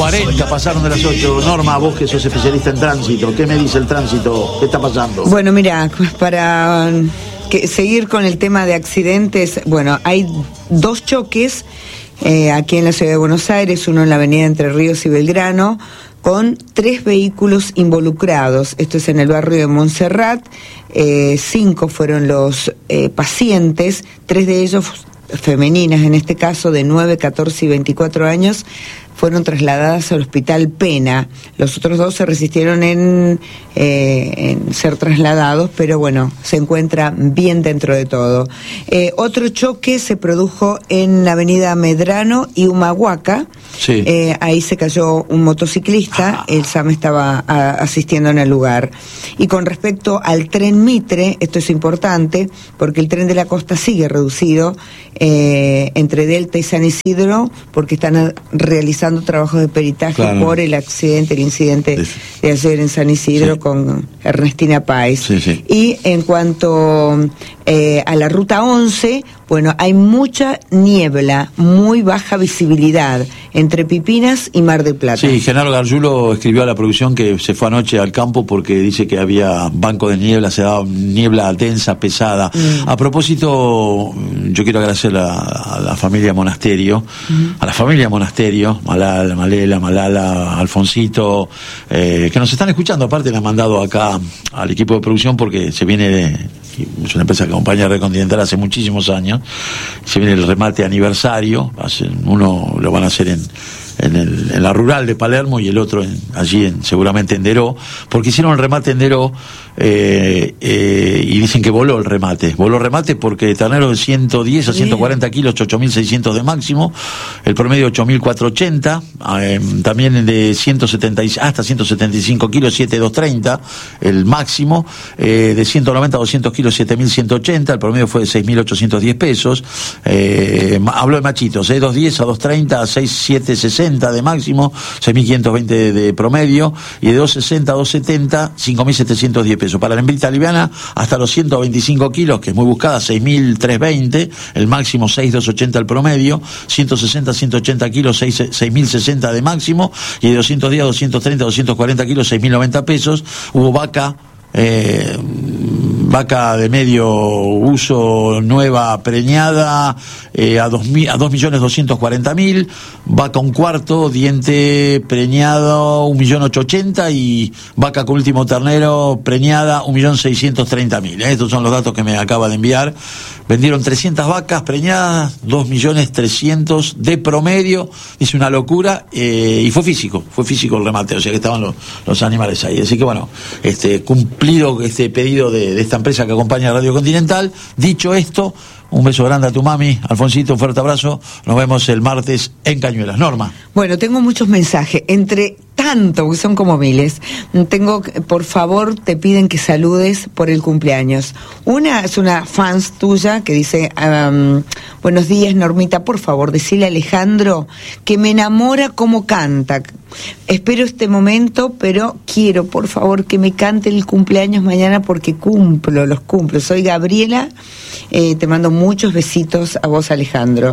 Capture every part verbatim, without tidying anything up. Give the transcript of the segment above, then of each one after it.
cuarenta pasaron de las ocho. Norma, vos que sos especialista en tránsito, ¿qué me dice el tránsito? ¿Qué está pasando? Bueno, mira, para que seguir con el tema de accidentes, bueno, hay dos choques eh, aquí en la ciudad de Buenos Aires, uno en la avenida Entre Ríos y Belgrano, con tres vehículos involucrados. Esto es en el barrio de Montserrat. Eh, cinco fueron los eh, pacientes, tres de ellos femeninas, en este caso de nueve, catorce y veinticuatro años, fueron trasladadas al Hospital Pena. Los otros dos se resistieron en, eh, en ser trasladados, pero bueno, se encuentra bien dentro de todo. Eh, otro choque se produjo en la avenida Medrano y Humahuaca. Sí. Eh, ahí se cayó un motociclista, el S A M estaba a, asistiendo en el lugar. Y con respecto al tren Mitre, esto es importante, porque el tren de la costa sigue reducido eh, entre Delta y San Isidro, porque están a, realizando trabajos de peritaje, claro, por el accidente, el incidente de, de ayer en San Isidro, sí, con Ernestina Páez. Sí, sí. Y en cuanto eh, a la ruta once, bueno, hay mucha niebla, muy baja visibilidad entre Pipinas y Mar del Plata. Sí, Genaro Gargiulo escribió a la producción que se fue anoche al campo porque dice que había banco de niebla, se daba niebla densa, pesada. Mm. A propósito, yo quiero agradecer a, a la familia Monasterio, mm. a la familia Monasterio, Malala, Malela, Malala, Alfonsito, eh, que nos están escuchando. Aparte, le han mandado acá al equipo de producción porque se viene de, es una empresa que acompaña a Red Continental hace muchísimos años. Se viene el remate aniversario, hacen, uno lo van a hacer en, en, el, en la rural de Palermo y el otro en, allí en, seguramente en Deró, porque hicieron el remate en Deró eh, eh, y dicen que voló el remate. Voló el remate porque ternero de ciento diez a ciento cuarenta kilos, ocho mil seiscientos de máximo, el promedio ocho mil cuatrocientos ochenta, eh, también de ciento setenta hasta ciento setenta y cinco kilos, siete mil doscientos treinta, el máximo, eh, de ciento noventa a doscientos kilos, siete mil ciento ochenta, el promedio fue de seis mil ochocientos diez pesos. Eh, hablo de machitos, eh, doscientos diez a doscientos treinta, seis mil setecientos sesenta de máximo, seis mil quinientos veinte de, de promedio, y de doscientos sesenta a doscientos setenta, cinco mil setecientos diez pesos. Para la hembrita liviana, hasta los ciento veinticinco kilos, que es muy buscada, seis mil trescientos veinte, el máximo seis mil doscientos ochenta el promedio, ciento sesenta a ciento ochenta kilos, seis mil sesenta de máximo, y de doscientos diez a doscientos treinta, doscientos cuarenta kilos, seis mil noventa pesos. Hubo vaca, eh, vaca de medio uso nueva preñada eh, a dos millones doscientos cuarenta mil, vaca un cuarto, diente preñado un millón ochocientos ochenta y vaca con último ternero preñada un millón seiscientos treinta mil. ¿eh? Estos son los datos que me acaba de enviar. Vendieron trescientas vacas preñadas, dos millones trescientos de promedio, dice una locura, eh, y fue físico, fue físico el remate, o sea que estaban los, los animales ahí. Así que bueno, este cumplido este pedido de, de esta empresa que acompaña a Radio Continental. Dicho esto, un beso grande a tu mami, Alfonsito, un fuerte abrazo. Nos vemos el martes en Cañuelas. Norma. Bueno, tengo muchos mensajes, entre tanto, que son como miles. Tengo, por favor, te piden que saludes por el cumpleaños. Una es una fans tuya que dice, um, buenos días, Normita, por favor, decile a Alejandro que me enamora cómo canta. Espero este momento, pero quiero, por favor, que me cante el cumpleaños mañana porque cumplo, los cumplo. Soy Gabriela, eh, te mando muchos besitos a vos, Alejandro.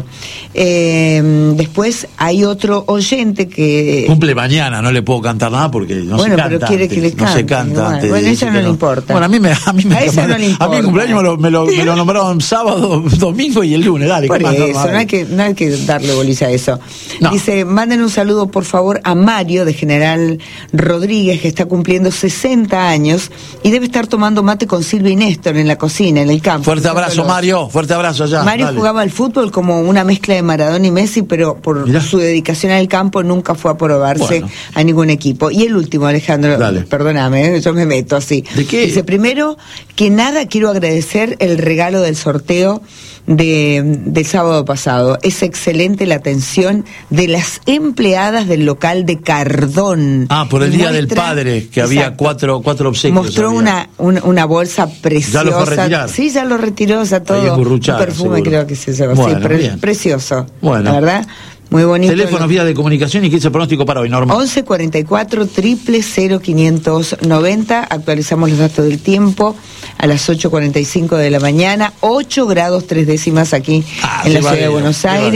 Eh, después hay otro oyente que... Cumple mañana, no le puedo cantar nada porque no bueno, se canta pero quiere antes, que le cante, no se canta bueno, antes. Bueno, a ella no, no le importa. Bueno, a mí me, a mí me, a ella no le importa. A mí el cumpleaños me lo, me lo, me lo nombraron sábado, domingo y el lunes, dale. Por eso, no, no hay que, no hay que darle bolilla a eso. No. Dice, manden un saludo por favor a Mario de General Rodríguez, que está cumpliendo sesenta años y debe estar tomando mate con Silvia y Néstor en la cocina, en el campo. Fuerte abrazo, los... Mario, fuerte abrazo allá. Mario dale. Jugaba al fútbol como una mezcla de Maradona y Messi, pero por Mirá. su dedicación al campo nunca fue a probarse bueno. a ningún equipo. Y el último, Alejandro, dale. perdóname, yo me meto así. ¿De qué? Dice, primero que nada, quiero agradecer el regalo del sorteo de del sábado pasado. Es excelente la atención de las empleadas del local de Cardón. Ah, por el Día Muestra, del Padre, que había exacto. cuatro cuatro obsequios. Mostró una, una una bolsa preciosa. ¿Ya lo fue a retirar? Sí, ya lo retiró, o sea, todo. Un perfume, seguro. creo que se llama. Bueno, sí, pre precioso. Bueno. La verdad. Muy bonito. Teléfonos, vías de comunicación y qué es el pronóstico para hoy, Norma. once cuarenta y cuatro, triple cero, quinientos noventa. Actualizamos los datos del tiempo a las ocho cuarenta y cinco de la mañana. ocho grados tres décimas aquí ah, en la ciudad de Buenos Aires.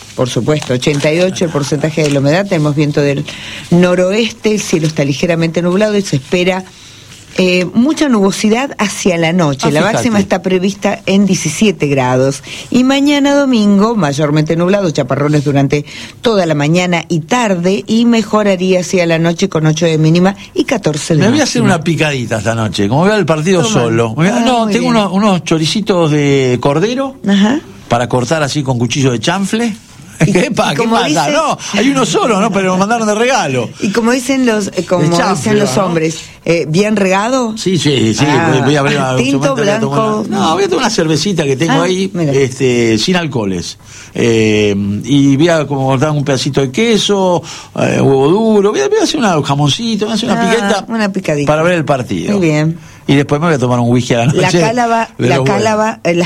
por supuesto, ochenta y ocho el porcentaje de la humedad, tenemos viento del noroeste, el cielo está ligeramente nublado y se espera eh, mucha nubosidad hacia la noche. Ah, la fíjate. Máxima está prevista en diecisiete grados. Y mañana domingo, mayormente nublado, chaparrones durante toda la mañana y tarde, y mejoraría hacia la noche con ocho de mínima y catorce de máxima. Me voy a hacer una picadita esta noche, como veo el partido Toma. solo. Ah, no, tengo unos, unos choricitos de cordero. Ajá. Para cortar así con cuchillo de chanfle. ¿Qué, pa, ¿qué pasa? Dice... No, hay uno solo, ¿no? Pero me mandaron de regalo. Y como dicen los eh, como chanfle, dicen los ¿no? hombres, eh, ¿bien regado? Sí, sí, sí. Ah, voy a abrir una, tinto, blanco. Una, no, voy a tomar una cervecita que tengo ah, ahí, mira. este, sin alcoholes. Eh, y voy a como cortar un pedacito de queso, eh, huevo duro. Voy a, voy a hacer un jamoncito, voy a hacer una ah, piqueta. Una picadita. Para ver el partido. Muy bien. Y después me voy a tomar un whisky a la noche. La cálava, la cálava, la...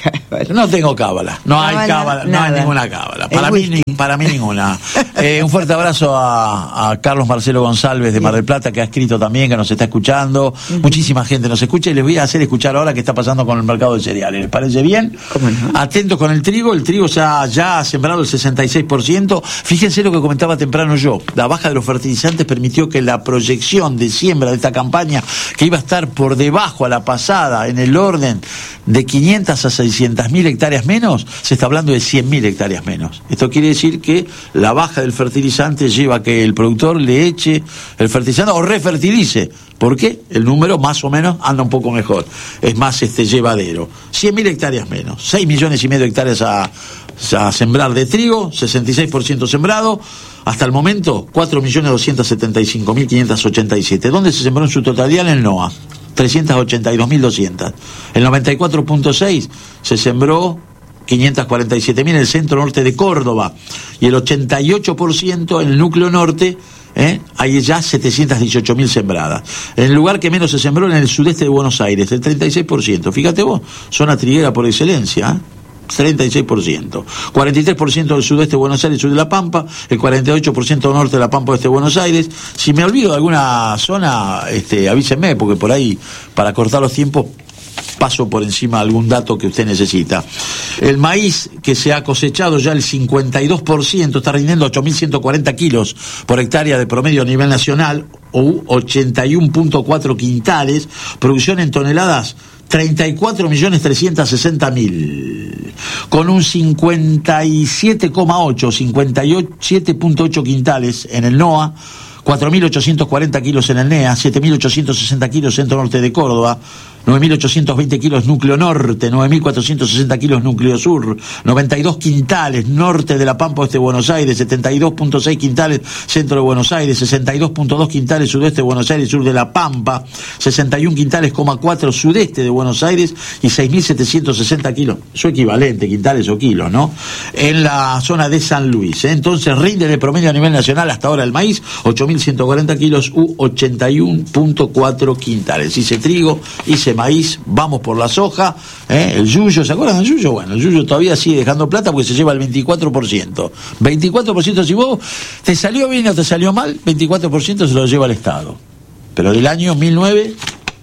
No tengo cábala, no cábala, hay cábala, no hay ninguna cábala. Para mí, ni, para mí ninguna. Eh, un fuerte abrazo a, a Carlos Marcelo González de Mar del Plata, que ha escrito también, que nos está escuchando. Uh-huh. Muchísima gente nos escucha y les voy a hacer escuchar ahora qué está pasando con el mercado de cereales. ¿Les parece bien? ¿Cómo no? Atentos con el trigo, el trigo ya, ya ha sembrado el sesenta y seis por ciento. Fíjense lo que comentaba temprano yo. La baja de los fertilizantes permitió que la proyección de siembra de esta campaña, que iba a estar por debajo a la pasada, en el orden de quinientas a seiscientas mil hectáreas menos, se está hablando de cien mil hectáreas menos. Esto quiere decir que la baja del fertilizante lleva a que el productor le eche el fertilizante o refertilice, porque el número más o menos anda un poco mejor, es más este llevadero. cien mil hectáreas menos, seis millones y medio de hectáreas a, a sembrar de trigo, sesenta y seis por ciento sembrado. Hasta el momento, cuatro millones doscientos setenta y cinco mil quinientos ochenta y siete. ¿Dónde se sembró en su totalidad? En el NOA. trescientos ochenta y dos mil doscientos. El noventa y cuatro punto seis se sembró quinientos cuarenta y siete mil en el centro norte de Córdoba. Y el ochenta y ocho por ciento en el núcleo norte, ¿eh? Hay ya setecientos dieciocho mil sembradas. En el lugar que menos se sembró, en el sudeste de Buenos Aires, el treinta y seis por ciento. Fíjate vos, zona triguera por excelencia, ¿eh? treinta y seis por ciento. cuarenta y tres por ciento del sudeste de Buenos Aires, sur de La Pampa, el cuarenta y ocho por ciento norte de La Pampa, oeste de Buenos Aires. Si me olvido de alguna zona, este, avísenme, porque por ahí, para cortar los tiempos, paso por encima algún dato que usted necesita. El maíz que se ha cosechado ya el cincuenta y dos por ciento, está rindiendo ocho mil ciento cuarenta kilos por hectárea de promedio a nivel nacional, o ochenta y uno punto cuatro quintales, producción en toneladas treinta y cuatro millones trescientos sesenta mil, con un cincuenta y siete coma ocho, cincuenta y siete punto ocho quintales en el NOA, cuatro mil ochocientos cuarenta kilos en el NEA, siete mil ochocientos sesenta kilos centro norte de Córdoba, nueve mil ochocientos veinte kilos núcleo norte, nueve mil cuatrocientos sesenta kilos núcleo sur, noventa y dos quintales norte de La Pampa, oeste de Buenos Aires, setenta y dos punto seis quintales centro de Buenos Aires, sesenta y dos punto dos quintales sudeste de Buenos Aires, sur de La Pampa, sesenta y uno quintales, cuatro sudeste de Buenos Aires y seis mil setecientos sesenta kilos, su equivalente, quintales o kilos, ¿no? En la zona de San Luis, ¿eh? Entonces rinde de promedio a nivel nacional hasta ahora el maíz, ocho mil ciento cuarenta kilos u ochenta y uno punto cuatro quintales. Hice trigo, hice maíz, vamos por la soja, ¿eh? El yuyo, ¿se acuerdan del yuyo? Bueno, el yuyo todavía sigue dejando plata porque se lleva el veinticuatro por ciento. veinticuatro por ciento si vos te salió bien o te salió mal, veinticuatro por ciento se lo lleva el Estado. Pero del año mil novecientos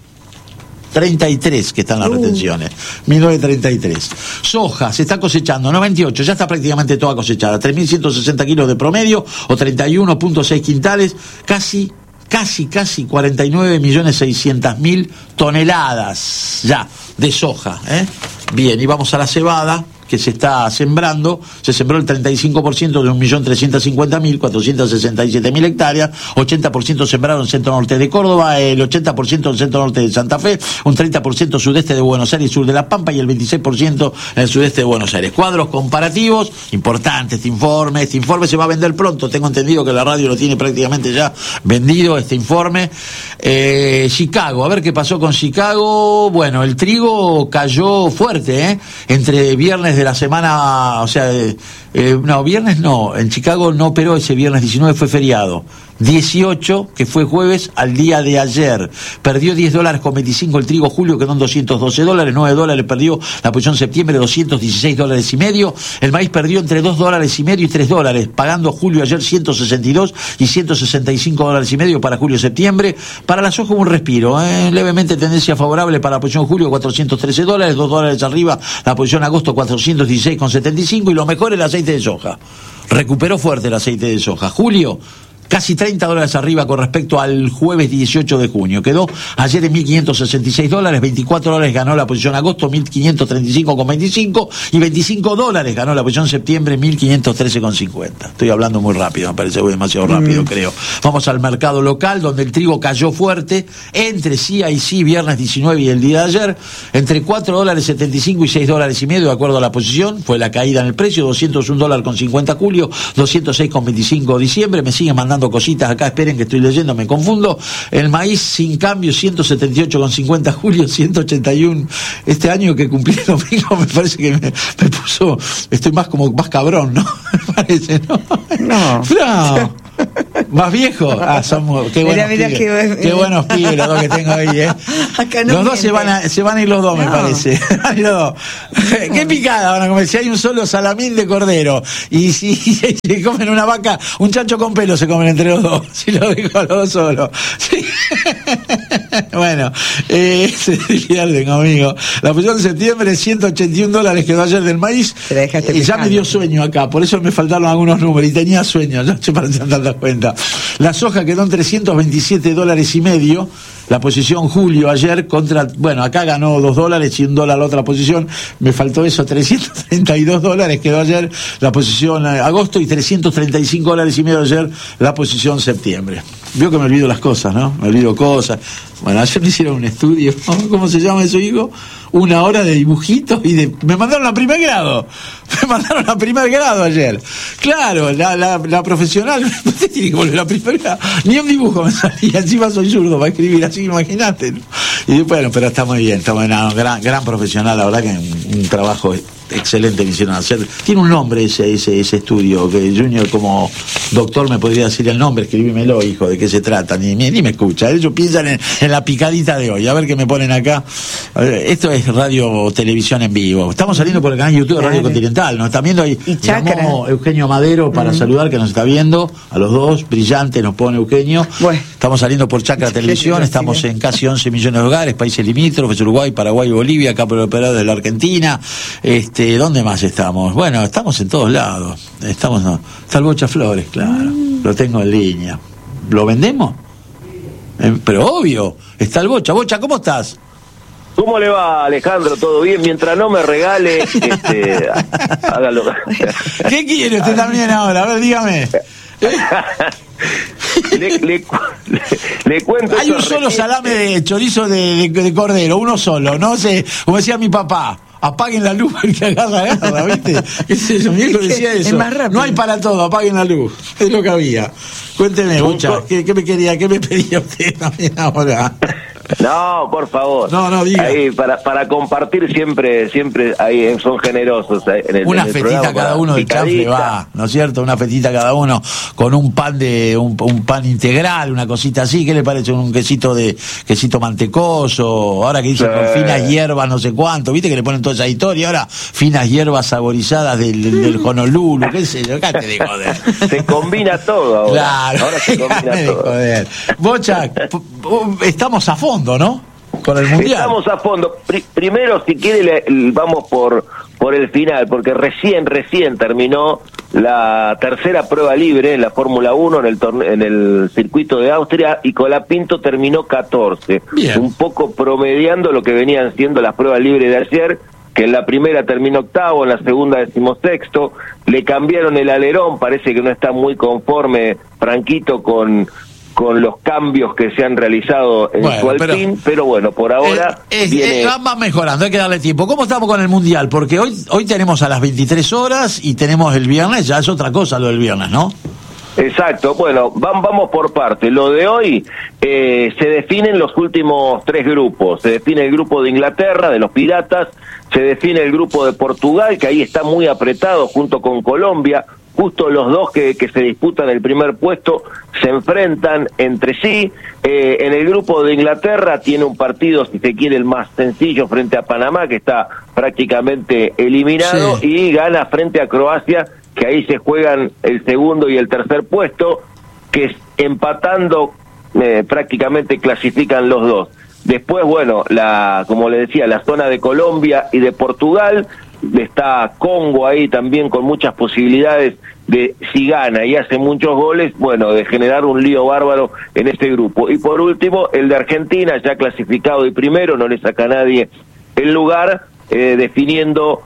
treinta y tres que están las uh. retenciones, mil novecientos treinta y tres. Soja se está cosechando noventa y ocho, ya está prácticamente toda cosechada, tres mil ciento sesenta kilos de promedio o treinta y uno punto seis quintales, casi casi, casi cuarenta y nueve millones seiscientos mil toneladas ya de soja, ¿eh? Bien, y vamos a la cebada, que se está sembrando, se sembró el treinta y cinco por ciento de un millón trescientos cincuenta mil cuatrocientos sesenta y siete mil hectáreas, ochenta por ciento sembrado en centro norte de Córdoba, el ochenta por ciento en centro norte de Santa Fe, un treinta por ciento sudeste de Buenos Aires y sur de La Pampa y el veintiséis por ciento en el sudeste de Buenos Aires. Cuadros comparativos, importante este informe, este informe se va a vender pronto, tengo entendido que la radio lo tiene prácticamente ya vendido este informe. Eh, Chicago, a ver qué pasó con Chicago. Bueno, el trigo cayó fuerte, ¿eh? Entre viernes de la semana, o sea, eh, eh, no, viernes no, en Chicago no operó ese viernes diecinueve, fue feriado. dieciocho, que fue jueves, al día de ayer. Perdió diez dólares con veinticinco el trigo julio, quedó en doscientos doce dólares, nueve dólares perdió la posición septiembre, doscientos dieciséis dólares y medio. El maíz perdió entre dos dólares y medio y tres dólares, pagando julio ayer ciento sesenta y dos y ciento sesenta y cinco dólares y medio para julio-septiembre. Para la soja hubo un respiro, ¿eh? Levemente tendencia favorable para la posición julio, cuatrocientos trece dólares, dos dólares arriba la posición agosto, cuatrocientos dieciséis con setenta y cinco, y lo mejor el aceite aceite de soja. Recuperó fuerte el aceite de soja. Julio, casi treinta dólares arriba con respecto al jueves dieciocho de junio. Quedó ayer en mil quinientos sesenta y seis dólares, veinticuatro dólares ganó la posición agosto, mil quinientos treinta y cinco con veinticinco, y veinticinco dólares ganó la posición septiembre, mil quinientos trece con cincuenta. Estoy hablando muy rápido, me parece demasiado rápido, mm. creo. Vamos al mercado local, donde el trigo cayó fuerte, entre C I C viernes diecinueve y el día de ayer, entre cuatro dólares setenta y cinco y seis dólares y medio, de acuerdo a la posición. Fue la caída en el precio, doscientos un dólares con cincuenta julio, doscientos seis con veinticinco diciembre. Me siguen mandando cositas acá, esperen que estoy leyendo, me confundo. El maíz sin cambio, ciento setenta y ocho con cincuenta julio, ciento ochenta y uno. Este año que cumplí el domingo me parece que me, me puso, estoy más como más cabrón, ¿no? Me parece, ¿no? No. No. ¿Más viejo? Ah, somos, qué buenos mirá, mirá pibes. Qué, qué buenos pibes los dos que tengo ahí, ¿eh? Acá no los dos se van, a, se van a ir los dos, no. me parece. los dos. Qué picada van a comer. Si hay un solo salamín de cordero y si, si, si comen una vaca, un chancho con pelo se comen entre los dos. Si lo dejo a los dos solos. Sí. Bueno, eh, se divierten conmigo. La posición de septiembre, ciento ochenta y un dólares quedó ayer del maíz. Y ya me dio sueño acá, por eso me faltaron algunos números y tenía sueño, no se parecían tantas cuentas. La soja quedó en trescientos veintisiete dólares y medio. La posición julio ayer contra, bueno, acá ganó dos dólares y un dólar la otra posición, me faltó eso, trescientos treinta y dos dólares quedó ayer la posición eh, agosto y trescientos treinta y cinco dólares y medio ayer la posición septiembre. Vio que me olvido las cosas, ¿no? Me olvido cosas. Bueno, ayer me hicieron un estudio, ¿cómo se llama eso, hijo? Una hora de dibujitos y de... me mandaron a primer grado. Me mandaron a primer grado ayer. Claro, la, la, la profesional, usted tiene que volver a primer grado. Ni un dibujo me salía, encima soy zurdo para escribir, así que imagínate, ¿no? Y bueno, pero está muy bien, está muy bien, gran, gran profesional, la verdad que un, un trabajo excelente me hicieron hacer. Tiene un nombre ese, ese, ese estudio, que Junior como doctor me podría decir el nombre, escribímelo, hijo, de qué se trata, ni, ni, ni me escucha, ellos piensan en, en la picadita de hoy, a ver qué me ponen acá. Esto es radio o televisión en vivo, estamos saliendo por el canal YouTube de Radio Continental, nos están viendo ahí, llamó Eugenio Madero para mm. saludar, que nos está viendo, a los dos, brillante nos pone Eugenio, bueno. Estamos saliendo por Chacra Televisión, estamos en casi once millones de hogares, países limítrofes, Uruguay, Paraguay, Bolivia, acá por el operador de la Argentina. Este, ¿dónde más estamos? Bueno, estamos en todos lados. Estamos, no. Está el Bocha Flores, claro. Mm. Lo tengo en línea. ¿Lo vendemos? Eh, pero obvio, está el Bocha. Bocha, ¿cómo estás? ¿Cómo le va, Alejandro? ¿Todo bien? Mientras no me regale, este, hágalo. ¿Qué quiere usted también ahora? A ver, dígame. le, le, le, le cuento. Hay un solo salame de chorizo de, de, de cordero, uno solo, no sé, como decía mi papá. Apaguen la luz, el que agarra, agarra, ¿viste? ¿Qué es eso? Mi hijo decía eso. Es más rápido. No hay para todo, apaguen la luz. Es lo que había. Cuénteme, Bocha, ¿qué, ¿qué me quería, qué me pedía usted también ahora? No, por favor. No, no, diga. Ahí, para, para compartir siempre, siempre ahí son generosos. En el, Una en el fetita cada uno del chanfle va, ¿no es cierto? Una fetita cada uno con un pan de un, un pan integral, una cosita así. ¿Qué le parece? Un quesito de quesito mantecoso. Ahora que dicen sí. Con finas hierbas, no sé cuánto. ¿Viste que le ponen toda esa historia? Ahora finas hierbas saborizadas del, del, del Honolulu, qué sé yo, cállate de joder. Se combina todo ahora. Claro. Ahora se combina todo. Joder. Bocha, estamos a fondo, ¿no? Con el mundial. Estamos a fondo. Pr- primero, si quiere, le, vamos por por el final, porque recién, recién terminó la tercera prueba libre en la Fórmula uno en el torne- en el circuito de Austria, y Colapinto terminó catorce. Bien. Un poco promediando lo que venían siendo las pruebas libres de ayer, que en la primera terminó octavo, en la segunda decimosexto, le cambiaron el alerón, parece que no está muy conforme Franquito con con los cambios que se han realizado en bueno, su Alpine, pero, pero bueno, por ahora eh, es, viene... eh, va mejorando, hay que darle tiempo. ¿Cómo estamos con el Mundial? Porque hoy hoy tenemos a las veintitrés horas y tenemos el viernes, ya es otra cosa lo del viernes, ¿no? Exacto, bueno, vamos por parte. Lo de hoy, eh, se definen los últimos tres grupos. Se define el grupo de Inglaterra, de los Piratas, se define el grupo de Portugal, que ahí está muy apretado junto con Colombia. Justo los dos que, que se disputan el primer puesto se enfrentan entre sí. Eh, en el grupo de Inglaterra tiene un partido, si se quiere, el más sencillo frente a Panamá, que está prácticamente eliminado, sí. Y gana frente a Croacia, que ahí se juegan el segundo y el tercer puesto, que empatando eh, prácticamente clasifican los dos. Después, bueno, la como le decía, la zona de Colombia y de Portugal, está Congo ahí también con muchas posibilidades de, si gana y hace muchos goles, bueno, de generar un lío bárbaro en este grupo. Y por último, el de Argentina, ya clasificado y primero, no le saca a nadie el lugar, eh, definiendo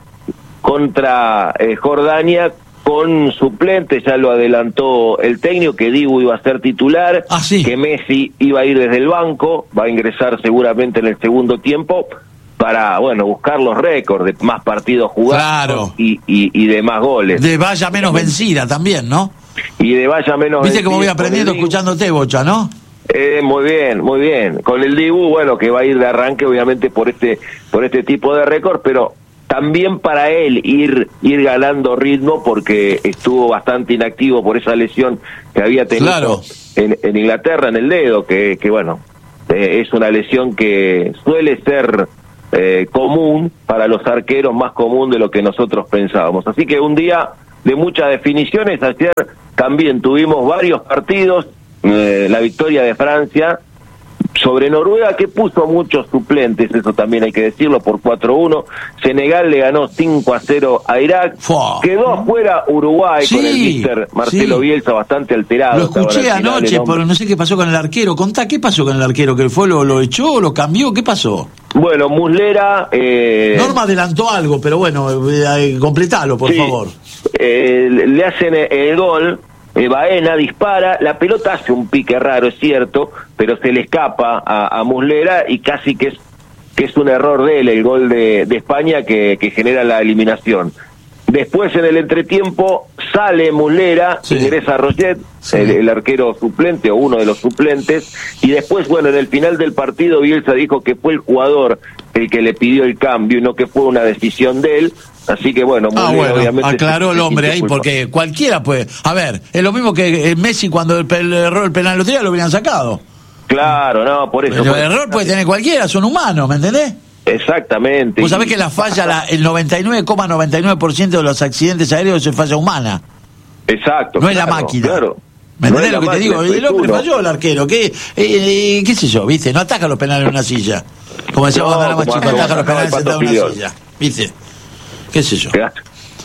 contra eh, Jordania con suplente, ya lo adelantó el técnico, que Dibu iba a ser titular, ah, sí. que Messi iba a ir desde el banco, va a ingresar seguramente en el segundo tiempo, para, bueno, buscar los récords de más partidos jugados, claro. y, y, y de más goles. De valla menos vencida también, ¿no? Y de valla menos Viste vencida. cómo voy aprendiendo escuchándote, Bocha, ¿no? Eh, muy bien, muy bien. Con el Dibu, bueno, que va a ir de arranque, obviamente, por este por este tipo de récord, pero también para él ir ir ganando ritmo, porque estuvo bastante inactivo por esa lesión que había tenido claro. en, en Inglaterra, en el dedo, que, que bueno, eh, es una lesión que suele ser... Eh, común para los arqueros, más común de lo que nosotros pensábamos. Así que un día de muchas definiciones. Ayer también tuvimos varios partidos, eh, la victoria de Francia sobre Noruega, que puso muchos suplentes, eso también hay que decirlo, por cuatro uno. Senegal le ganó cinco a cero a Irak. Fua. Quedó afuera Uruguay, sí, con el míster Marcelo sí. Bielsa bastante alterado. Lo escuché anoche, pero no sé qué pasó con el arquero. Contá, ¿qué pasó con el arquero? ¿Que fue, lo, lo echó, lo cambió? ¿Qué pasó? Bueno, Muslera... Eh... Norma adelantó algo, pero bueno, eh, completalo, por sí. favor. Eh, le hacen el gol... Eh, Baena dispara, la pelota hace un pique raro, es cierto, pero se le escapa a, a Muslera y casi que es que es un error de él el gol de, de España que, que genera la eliminación. Después, en el entretiempo, sale Muslera, sí. ingresa Roget, sí. el, el arquero suplente o uno de los suplentes, y después, bueno, en el final del partido Bielsa dijo que fue el jugador el que le pidió el cambio y no que fue una decisión de él. Así que bueno, ah, Muslera, bueno, obviamente aclaró el hombre ahí, porque cualquiera puede. A ver, es lo mismo que Messi cuando el, el error el penal lo tenía, lo hubieran sacado. Claro, no, por eso. Pero el error puede tener cualquiera, son humanos, ¿me entendés? Exactamente. Vos sabés que la falla, la, el noventa y nueve coma noventa y nueve por ciento de los accidentes aéreos es falla humana. Exacto. No claro, es la máquina. Claro. ¿Me entendés no lo que te digo? El hombre uno. falló, el arquero. ¿Qué, eh, eh, qué sé yo, viste? No ataca los penales en una silla. Como decía cuando éramos chicos, ataca los penales sentado en una silla. ¿Viste? ¿Qué sé yo? Claro.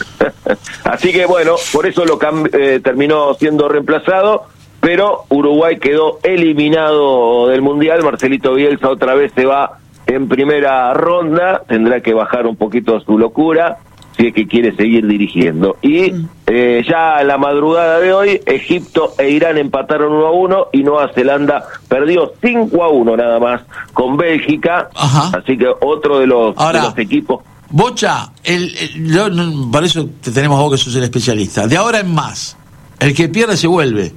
Así que bueno, por eso lo eh, terminó siendo reemplazado, pero Uruguay quedó eliminado del Mundial. Marcelito Bielsa otra vez se va en primera ronda, tendrá que bajar un poquito su locura si es que quiere seguir dirigiendo. Y eh, ya la madrugada de hoy, Egipto e Irán empataron uno a uno y Nueva Zelanda perdió cinco a uno nada más con Bélgica. Ajá. Así que otro de los, Ahora, de los equipos. Bocha, el, el, yo, no, para eso te tenemos vos que sos el especialista. De ahora en más, el que pierde se vuelve.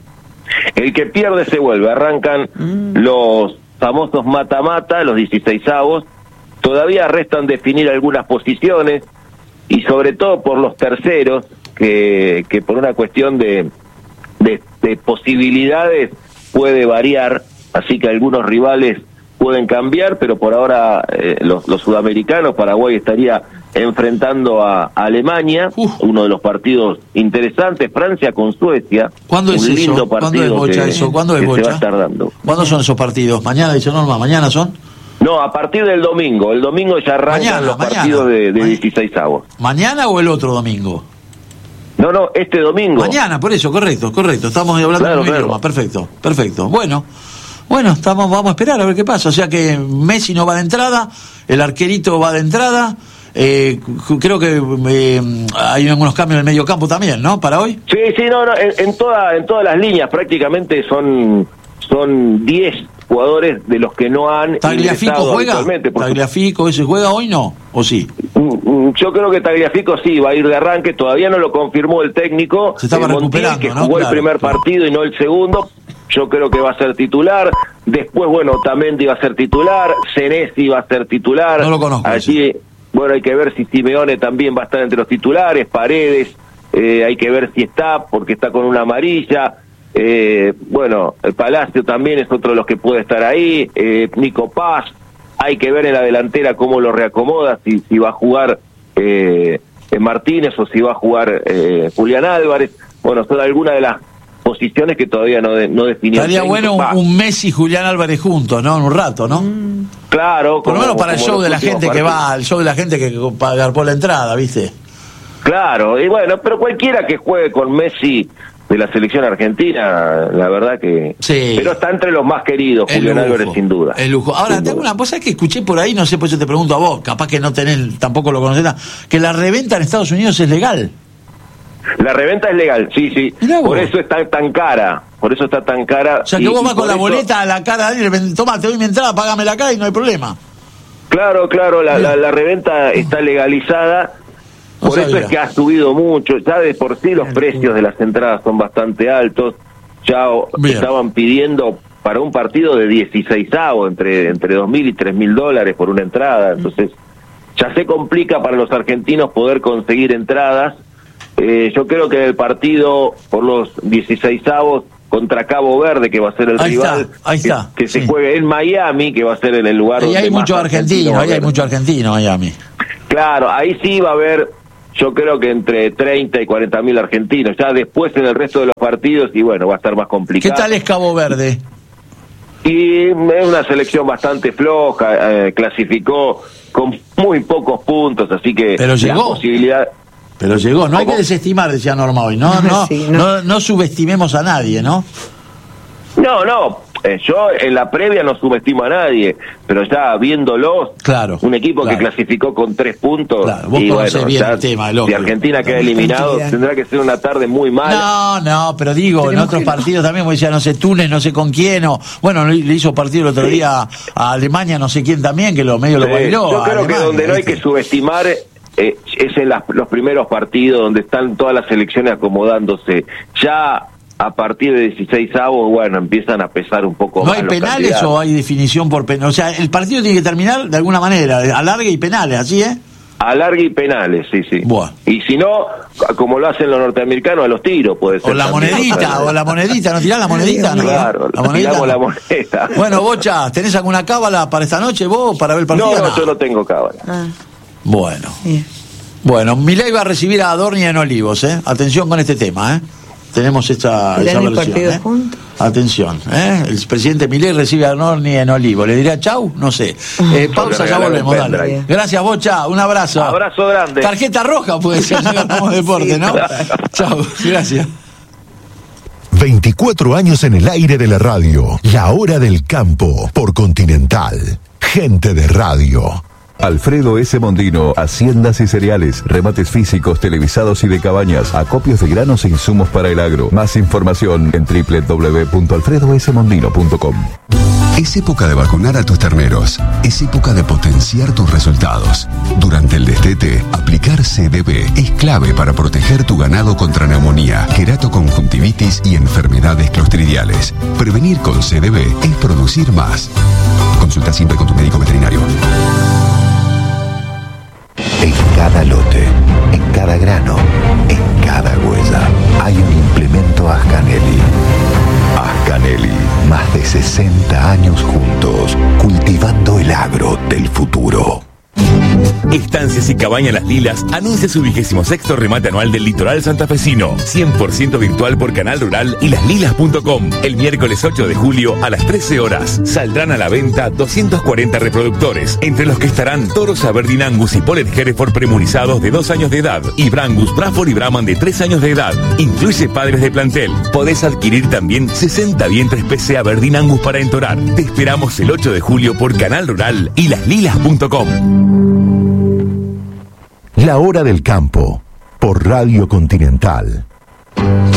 El que pierde se vuelve. Arrancan mm. los famosos mata-mata, los dieciseisavos. Todavía restan definir algunas posiciones y sobre todo por los terceros, que, que por una cuestión de, de, de posibilidades puede variar, así que algunos rivales pueden cambiar, pero por ahora eh, los, los sudamericanos, Paraguay estaría enfrentando a, a Alemania, Uf. uno de los partidos interesantes. Francia con Suecia. ¿Cuándo es un lindo eso? partido ¿Cuándo es Bocha que, eso? ¿Cuándo es que Bocha? se va a estar dando. ¿Cuándo son esos partidos? ¿Mañana, dice Norma? ¿Mañana son? No, a partir del domingo. El domingo ya arrancan mañana, los mañana. partidos de, de dieciseisavos. ¿Mañana o el otro domingo? No, no, este domingo. Mañana, por eso, correcto, correcto. Estamos hablando claro, de un claro. idioma. Perfecto, perfecto. Bueno. Bueno, estamos, vamos a esperar a ver qué pasa. O sea que Messi no va de entrada, el arquerito va de entrada. Eh, creo que eh, hay algunos cambios en el medio campo también, ¿no? Para hoy. Sí, sí, no, no. En, en, toda, en todas las líneas prácticamente son son diez jugadores de los que no han ¿Tagliafico juega? Porque... ¿Tagliafico ese juega hoy no? ¿O sí? Yo creo que Tagliafico sí va a ir de arranque. Todavía no lo confirmó el técnico. Se estaba eh, recuperando, Montiel, que ¿no? jugó Claro, el primer claro. partido y no el segundo. Yo creo que va a ser titular. Después, bueno, Otamendi va a ser titular. Senesi va a ser titular. No lo conozco. Allí, ese. bueno, hay que ver si Simeone también va a estar entre los titulares. Paredes, eh, hay que ver si está, porque está con una amarilla. Eh, bueno, el Palacio también es otro de los que puede estar ahí. Eh, Nico Paz. Hay que ver en la delantera cómo lo reacomoda, si, si va a jugar eh, Martínez o si va a jugar eh, Julián Álvarez. Bueno, son algunas de las posiciones que todavía no, de, no definió. Estaría bueno un, un Messi y Julián Álvarez juntos, ¿no? En un rato, ¿no? Mm. Claro. Por lo menos para el show de la gente partidos. que va, el show de la gente que pagar por la entrada, ¿viste? Claro, y bueno, pero cualquiera que juegue con Messi de la selección argentina, la verdad que... Sí. Pero está entre los más queridos, El Julián lujo, Álvarez, sin duda. El lujo. Ahora, sin tengo duda. una cosa que escuché por ahí, no sé, pues yo te pregunto a vos, capaz que no tenés, tampoco lo conocés, que la reventa en Estados Unidos es legal. La reventa es legal, sí, sí. Por eso está tan cara, por eso está tan cara. O sea, que y, vos vas y con la eso... boleta a la cara de alguien, toma, te doy mi entrada, págamela acá y no hay problema. Claro, claro, la, la, la reventa está legalizada. No Por sabía. eso es que ha subido mucho. Ya de por sí los precios de las entradas son bastante altos. Ya Bien. estaban pidiendo para un partido de dieciseisavo entre entre dos mil y tres mil dólares por una entrada. Entonces ya se complica para los argentinos poder conseguir entradas. Eh, yo creo que el partido por los dieciseisavos contra Cabo Verde, que va a ser el Ahí rival, está, ahí que, está, que se sí. juegue en Miami, que va a ser en el lugar Ahí donde hay más muchos argentinos, ahí hay muchos argentinos, Miami. Claro, ahí sí va a haber, yo creo que entre treinta y cuarenta mil argentinos. Ya después en el resto de los partidos, y bueno, va a estar más complicado. ¿Qué tal es Cabo Verde? Y es una selección bastante floja, eh, clasificó con muy pocos puntos, así que Pero llegó. la posibilidad... Pero llegó, no hay ¿Cómo? que desestimar, decía Norma hoy, no, no, Sí, no. no. no subestimemos a nadie, ¿no? No, no, eh, yo en la previa no subestimo a nadie, pero ya viéndolos, Claro, un equipo claro. que clasificó con tres puntos, Claro, vos y conocés bueno, bien ya, el tema, si lógico. Argentina queda eliminado, Tranquilidad. tendrá que ser una tarde muy mala. No, no, pero digo, en Tenemos otros que no. partidos también, como decía, no sé, Túnez, no sé con quién, o bueno, le le hizo partido el otro Sí. día a Alemania, no sé quién también, que lo medio lo Sí, bailó. yo a creo que Alemania, donde no hay ¿viste? que subestimar eh, es en las- los primeros partidos donde están todas las selecciones acomodándose. Ya a partir de dieciseisavos, bueno, empiezan a pesar un poco ¿No más hay los penales candidatos. o hay definición por penales? O sea, el partido tiene que terminar de alguna manera, alargue y penales, ¿así, eh? Alargue y penales, sí, sí. Buah. Y si no, como lo hacen los norteamericanos, a los tiros puede ser. O la también. monedita, o la monedita, ¿no tirás la monedita? No, Claro, la monedita. tiramos no. la moneda. Bueno, Bocha, ¿tenés alguna cábala para esta noche vos, para ver el partido? No, no, yo no tengo cábala. Ah, Bueno. bien. Bueno, Milei va a recibir a Adornia en Olivos, ¿eh? Atención con este tema, ¿eh? Tenemos esta, ¿Irán esa el versión, partido ¿eh? juntos? Atención, ¿eh? El presidente Milei recibe a Adornia en Olivos. ¿Le dirá chau? No sé. Eh, pausa, ya regalar un volvemos, dale. pendrive. Gracias, Bocha, un abrazo. Abrazo grande. Tarjeta roja puede ser, ya ganamos deporte, Sí, ¿no? claro. Chau, gracias. veinticuatro años en el aire de la radio. La hora del campo por Continental. Gente de radio. Alfredo S. Mondino, haciendas y cereales, remates físicos, televisados y de cabañas, acopios de granos e insumos para el agro. Más información en doble u doble u doble u punto alfredo s mondino punto com. Es época de vacunar a tus terneros. Es época de potenciar tus resultados. Durante el destete, aplicar C D B es clave para proteger tu ganado contra neumonía, queratoconjuntivitis y enfermedades clostridiales. Prevenir con C D B es producir más. Consulta siempre con tu médico veterinario. En cada lote, en cada grano, en cada huella, hay un implemento Ascanelli. Ascanelli, más de sesenta años juntos, cultivando el agro del futuro. Estancias y Cabaña Las Lilas anuncia su vigésimo sexto remate anual del litoral santafesino. cien por ciento virtual por Canal Rural y laslilas punto com. El miércoles ocho de julio a las trece horas. Saldrán a la venta doscientos cuarenta reproductores, entre los que estarán toros Aberdeen Angus y Polet Hereford premunizados de dos años de edad y Brangus, Braford y Brahman de tres años de edad. Incluye padres de plantel. Podés adquirir también sesenta vientres P C Aberdeen Angus para entorar. Te esperamos el ocho de julio por Canal Rural y laslilas punto com. La hora del campo por Radio Continental.